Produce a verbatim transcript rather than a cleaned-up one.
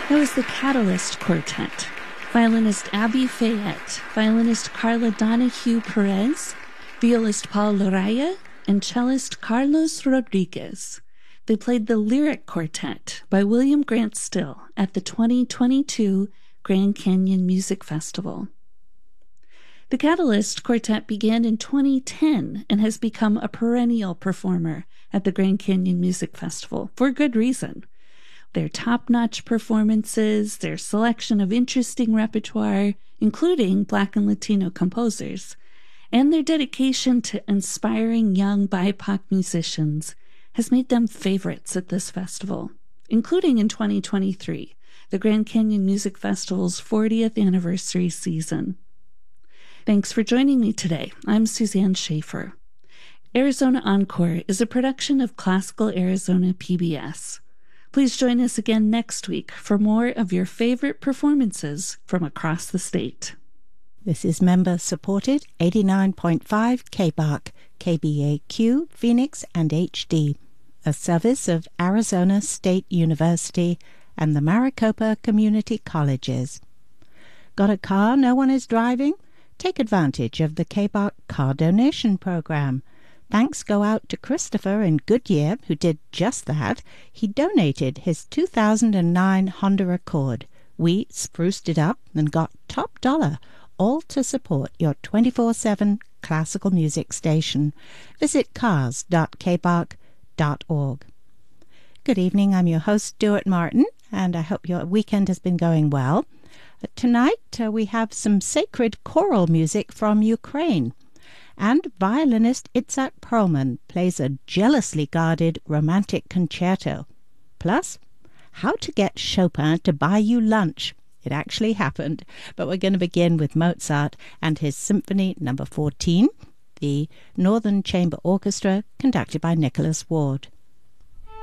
That was the Catalyst Quartet. Violinist Abby Fayette, violinist Carla Donahue Perez, violist Paul Laraya, and cellist Carlos Rodriguez. They played the Lyric Quartet by William Grant Still at the twenty twenty-two Grand Canyon Music Festival. The Catalyst Quartet began in twenty ten and has become a perennial performer at the Grand Canyon Music Festival for good reason. Their top-notch performances, their selection of interesting repertoire, including Black and Latino composers, and their dedication to inspiring young B I P O C musicians has made them favorites at this festival, including in twenty twenty-three, the Grand Canyon Music Festival's fortieth anniversary season. Thanks for joining me today. I'm Suzanne Schaefer. Arizona Encore is a production of Classical Arizona P B S. Please join us again next week for more of your favorite performances from across the state. This is member-supported eighty-nine point five K B A R C, K B A Q, Phoenix, and H D, a service of Arizona State University and the Maricopa Community Colleges. Got a car no one is driving? Take advantage of the K B A R C car donation program. Thanks go out to Christopher in Goodyear, who did just that. He donated his two thousand nine Honda Accord. We spruced it up and got top dollar, all to support your twenty-four seven classical music station. Visit cars dot k b a r c dot org. Good evening, I'm your host, Stuart Martin, and I hope your weekend has been going well. Tonight uh, we have some sacred choral music from Ukraine. And violinist Itzhak Perlman plays a jealously guarded romantic concerto. Plus, how to get Chopin to buy you lunch. It actually happened, but we're going to begin with Mozart and his Symphony number fourteen, the Northern Chamber Orchestra, conducted by Nicholas Ward.